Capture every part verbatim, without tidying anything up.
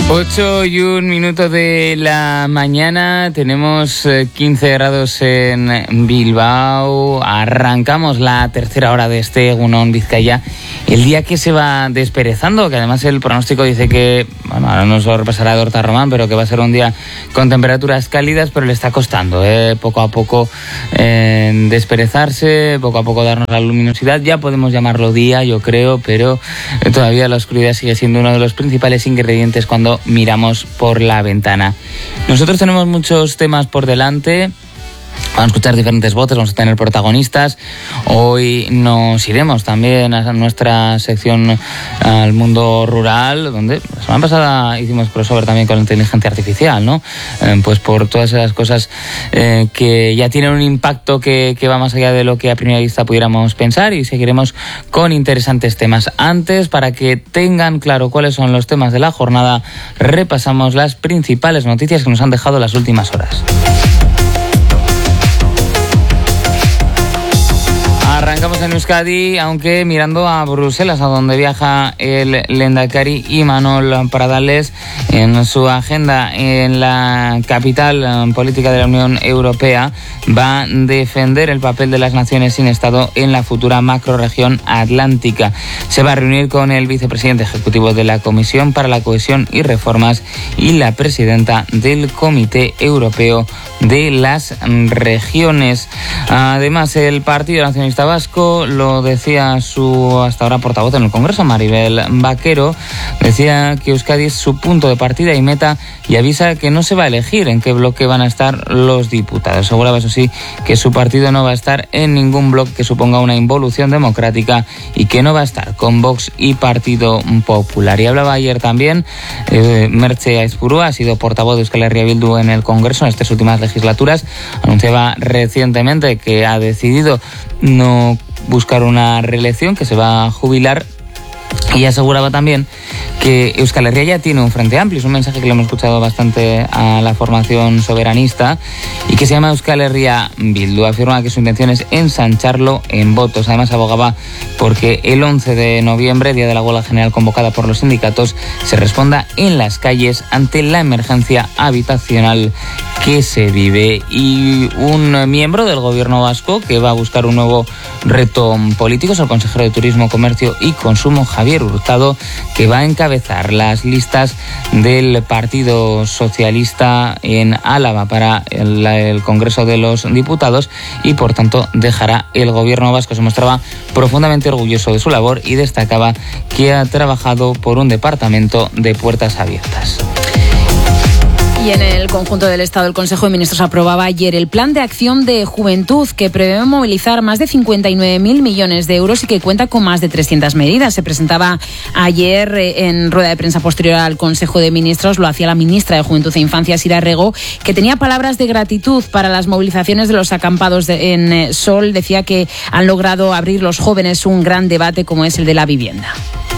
ocho y un minuto de la mañana, tenemos quince grados en Bilbao, arrancamos la tercera hora de este Egunon Vizcaya, el día que se va desperezando, que además el pronóstico dice que, bueno, ahora nos lo repasará Dorta Román, pero que va a ser un día con temperaturas cálidas, pero le está costando, ¿eh? poco a poco eh, desperezarse, poco a poco darnos la luminosidad, ya podemos llamarlo día, yo creo, pero todavía la oscuridad sigue siendo uno de los principales ingredientes cuando miramos por la ventana. Nosotros tenemos muchos temas por delante. Vamos a escuchar diferentes voces, vamos a tener protagonistas. Hoy nos iremos también a nuestra sección al mundo rural, donde la semana pasada hicimos crossover también con la inteligencia artificial, ¿no? Eh, pues por todas esas cosas eh, que ya tienen un impacto que, que va más allá de lo que a primera vista pudiéramos pensar, y seguiremos con interesantes temas. Antes, para que tengan claro cuáles son los temas de la jornada, repasamos las principales noticias que nos han dejado las últimas horas. Arrancamos en Euskadi, aunque mirando a Bruselas, a donde viaja el Lehendakari Imanol Pradales en su agenda en la capital política de la Unión Europea. Va a defender el papel de las naciones sin Estado en la futura macrorregión atlántica. Se va a reunir con el vicepresidente ejecutivo de la Comisión para la Cohesión y Reformas y la presidenta del Comité Europeo de las Regiones. Además, el Partido Nacionalista Vasco, lo decía su hasta ahora portavoz en el Congreso, Maribel Vaquero, decía que Euskadi es su punto de partida y meta, y avisa que no se va a elegir en qué bloque van a estar los diputados. Aseguraba, eso sí, que su partido no va a estar en ningún bloque que suponga una involución democrática y que no va a estar con Vox y Partido Popular. Y hablaba ayer también eh, Merche Aizpurua, ha sido portavoz de Euskal Herria Bildu en el Congreso en estas últimas legislaturas. Anunciaba recientemente que ha decidido no buscar una reelección, que se va a jubilar, y aseguraba también que Euskal Herria ya tiene un frente amplio. Es un mensaje que le hemos escuchado bastante a la formación soberanista y que se llama Euskal Herria Bildu. Afirma que su intención es ensancharlo en votos. Además, abogaba porque el once de noviembre, día de la huelga general convocada por los sindicatos, se responda en las calles ante la emergencia habitacional que se vive. Y un miembro del gobierno vasco que va a buscar un nuevo reto político es el consejero de Turismo, Comercio y Consumo, Javier Hurtado, que va a encabezar las listas del Partido Socialista en Álava para el, el Congreso de los Diputados, y por tanto dejará el gobierno vasco. Se mostraba profundamente orgulloso de su labor y destacaba que ha trabajado por un departamento de puertas abiertas. Y en el conjunto del Estado, el Consejo de Ministros aprobaba ayer el Plan de Acción de Juventud, que prevé movilizar más de cincuenta y nueve mil millones de euros y que cuenta con más de trescientas medidas. Se presentaba ayer en rueda de prensa posterior al Consejo de Ministros. Lo hacía la ministra de Juventud e Infancia, Sira Rego, que tenía palabras de gratitud para las movilizaciones de los acampados de, en Sol. Decía que han logrado abrir los jóvenes un gran debate como es el de la vivienda.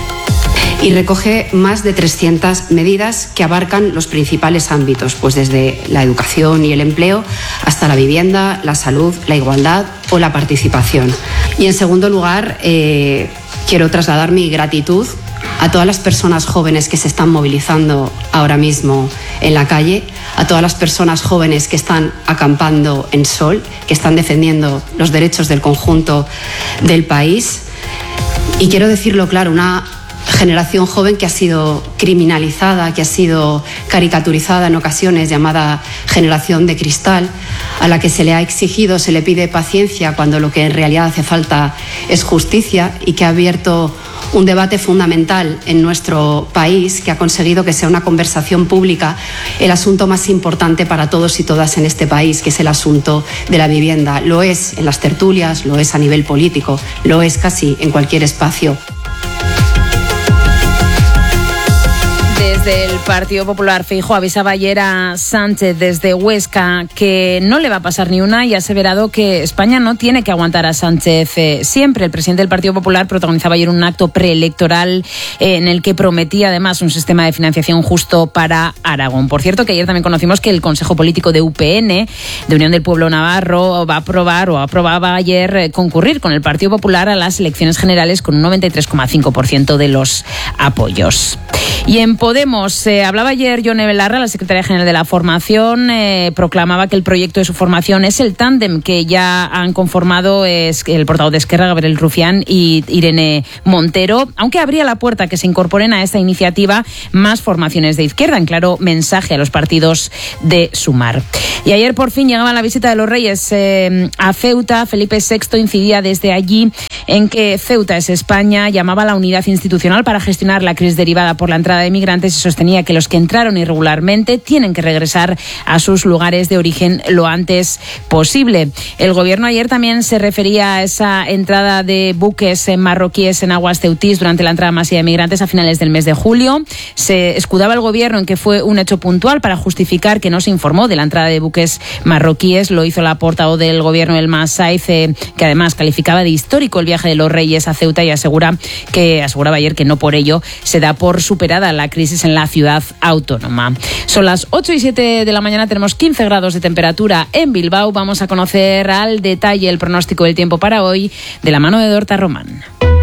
Y recoge más de trescientas medidas que abarcan los principales ámbitos, pues desde la educación y el empleo hasta la vivienda, la salud, la igualdad o la participación. Y en segundo lugar, eh, quiero trasladar mi gratitud a todas las personas jóvenes que se están movilizando ahora mismo en la calle, a todas las personas jóvenes que están acampando en Sol, que están defendiendo los derechos del conjunto del país. Y quiero decirlo claro, una generación joven que ha sido criminalizada, que ha sido caricaturizada en ocasiones, llamada generación de cristal, a la que se le ha exigido, se le pide paciencia cuando lo que en realidad hace falta es justicia, y que ha abierto un debate fundamental en nuestro país, que ha conseguido que sea una conversación pública el asunto más importante para todos y todas en este país, que es el asunto de la vivienda. Lo es en las tertulias, lo es a nivel político, lo es casi en cualquier espacio. Desde el Partido Popular, Feijóo avisaba ayer a Sánchez desde Huesca que no le va a pasar ni una, y ha aseverado que España no tiene que aguantar a Sánchez eh, siempre. El presidente del Partido Popular protagonizaba ayer un acto preelectoral eh, en el que prometía además un sistema de financiación justo para Aragón. Por cierto, que ayer también conocimos que el Consejo Político de U P N, de Unión del Pueblo Navarro, va a aprobar o aprobaba ayer eh, concurrir con el Partido Popular a las elecciones generales con un noventa y tres coma cinco por ciento de los apoyos. Y en Podemos, Vamos, eh, hablaba ayer Yone Belarra, la secretaria general de la formación, eh, proclamaba que el proyecto de su formación es el tándem que ya han conformado es el portavoz de Esquerra, Gabriel Rufián, y Irene Montero, aunque abría la puerta a que se incorporen a esta iniciativa más formaciones de izquierda, en claro mensaje a los partidos de Sumar. Y ayer por fin llegaba la visita de los Reyes eh, a Ceuta. Felipe sexto incidía desde allí en que Ceuta es España, llamaba a la unidad institucional para gestionar la crisis derivada por la entrada de migrantes y sostenía que los que entraron irregularmente tienen que regresar a sus lugares de origen lo antes posible. El gobierno ayer también se refería a esa entrada de buques marroquíes en aguas ceutís durante la entrada masiva de migrantes a finales del mes de julio. Se escudaba el gobierno en que fue un hecho puntual para justificar que no se informó de la entrada de buques marroquíes. Lo hizo la portavoz del gobierno, Elma Saiz, eh, que además calificaba de histórico el viaje de los Reyes a Ceuta y asegura que aseguraba ayer que no por ello se da por superada la crisis en la ciudad autónoma. Son las ocho y siete de la mañana, tenemos quince grados de temperatura en Bilbao. Vamos a conocer al detalle el pronóstico del tiempo para hoy de la mano de Dorta Román.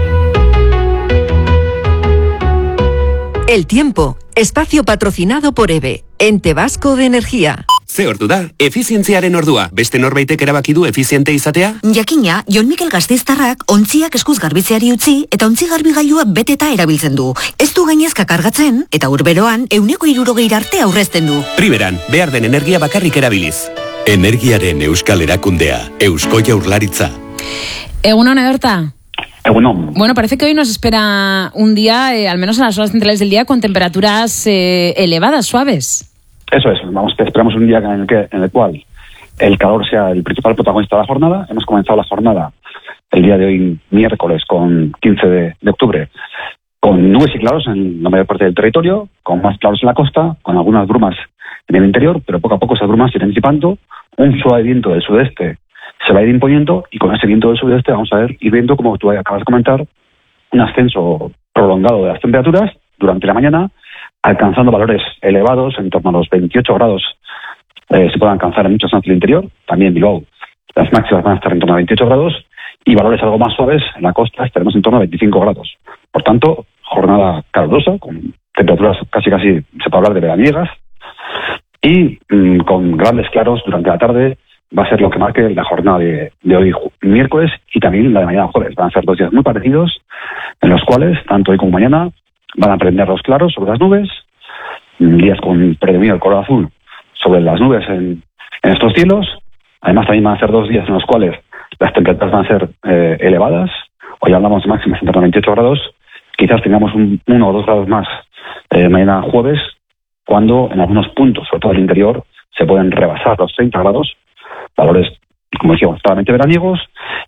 El tiempo, espacio patrocinado por EVE, Ente Vasco de Energía. Ze ordu da, efizientziaren ordua. Beste norbaitek erabaki du efiziente izatea? Jakina, Jon Mikel Gasteiztarrak ontziak eskuz garbitzeari utzi eta ontzi garbigailua beteta erabiltzen du. Ez du gainezka kargatzen eta urberoan euneko hirurogeira arte aurrezten du. Primeran, behar den energia bakarrik erabiliz. Energiaren euskal erakundea, Eusko Jaurlaritza. Egunon, Edorta. Bueno. bueno, parece que hoy nos espera un día, eh, al menos en las horas centrales del día, con temperaturas eh, elevadas, suaves. Eso es, vamos, esperamos un día en el, que, en el cual el calor sea el principal protagonista de la jornada. Hemos comenzado la jornada el día de hoy, miércoles, con quince de octubre, con nubes y claros en la mayor parte del territorio, con más claros en la costa, con algunas brumas en el interior, pero poco a poco esas brumas se irán disipando. Un suave viento del sudeste se va a ir imponiendo y con ese viento del sudeste vamos a ver, ir viendo, como tú acabas de comentar, un ascenso prolongado de las temperaturas durante la mañana, alcanzando valores elevados, en torno a los veintiocho grados eh, se pueden alcanzar en muchas zonas del interior, también en Bilbao las máximas van a estar en torno a veintiocho grados y valores algo más suaves en la costa estaremos en torno a veinticinco grados. Por tanto, jornada calurosa, con temperaturas casi casi se puede hablar de veraniegas y mmm, con grandes claros durante la tarde. Va a ser lo que marque la jornada de, de hoy miércoles y también la de mañana jueves. Van a ser dos días muy parecidos en los cuales, tanto hoy como mañana, van a prender los claros sobre las nubes, días con predominio del color azul sobre las nubes en, en estos cielos. Además también van a ser dos días en los cuales las temperaturas van a ser eh, elevadas. Hoy hablamos de máximas en torno a veintiocho grados. Quizás tengamos un, uno o dos grados más eh, mañana jueves, cuando en algunos puntos, sobre todo el interior, se pueden rebasar los treinta grados. Valores, como decíamos, totalmente veraniegos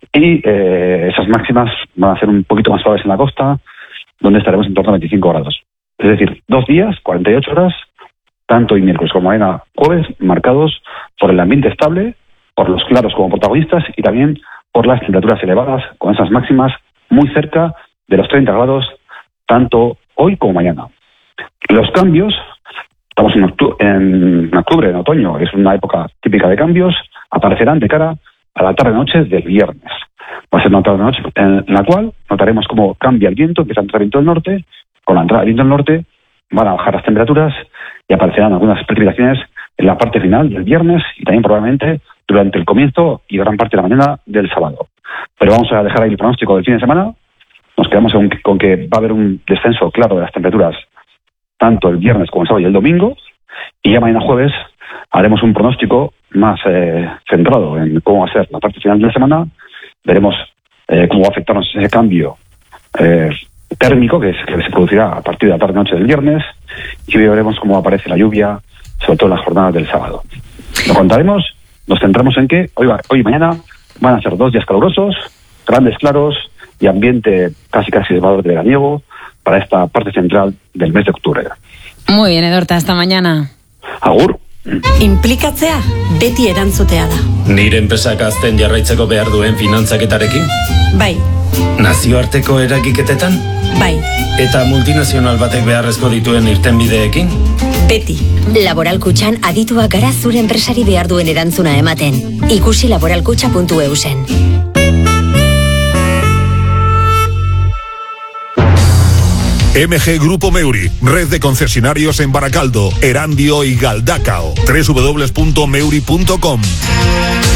y eh, esas máximas van a ser un poquito más suaves en la costa, donde estaremos en torno a veinticinco grados. Es decir, dos días, cuarenta y ocho horas, tanto hoy miércoles como mañana jueves, marcados por el ambiente estable, por los claros como protagonistas y también por las temperaturas elevadas, con esas máximas muy cerca de los treinta grados, tanto hoy como mañana. Los cambios, estamos en octubre, en octubre, en otoño, es una época típica de cambios, aparecerán de cara a la tarde-noche del viernes. Va a ser una tarde-noche en la cual notaremos cómo cambia el viento, empieza a entrar viento del norte, con la entrada del viento del norte van a bajar las temperaturas y aparecerán algunas precipitaciones en la parte final del viernes y también probablemente durante el comienzo y gran parte de la mañana del sábado. Pero vamos a dejar ahí el pronóstico del fin de semana. Nos quedamos con que, con que va a haber un descenso claro de las temperaturas tanto el viernes como el sábado y el domingo, y ya mañana jueves haremos un pronóstico más eh, centrado en cómo va a ser la parte final de la semana. Veremos eh, cómo va a afectarnos ese cambio eh, térmico que, es, que se producirá a partir de la tarde-noche del viernes y veremos cómo aparece la lluvia, sobre todo en las jornadas del sábado. Lo contaremos, nos centramos en que hoy, hoy y mañana van a ser dos días calurosos, grandes claros y ambiente casi casi de valor de veraniego para esta parte central del mes de octubre. Muy bien, Edorta, hasta mañana. Agur. Inplikatzea beti erantzutea da. Nire enpresak azten jarraitzeko behar duen finantzaketarekin? Bai. Nazioarteko eragiketetan? Bai. Eta multinazional batek beharrezko dituen irtenbideekin? Beti. Laboral Kutxan adituak gara zure enpresari behar duen erantzuna ematen. Ikusi laboralkutxa puntu e u zen. M G Grupo Meuri, red de concesionarios en Baracaldo, Erandio y Galdacao. doble u doble u doble u punto meuri punto com.